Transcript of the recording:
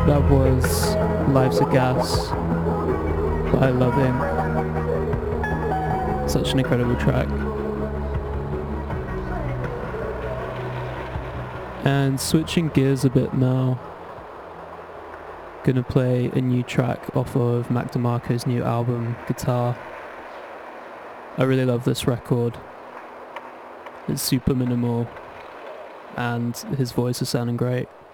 That was Lives of Gas by Loving. Such an incredible track. And switching gears a bit now, gonna play a new track off of Mac DeMarco's new album, Guitar. I really love this record. It's super minimal and his voice is sounding great.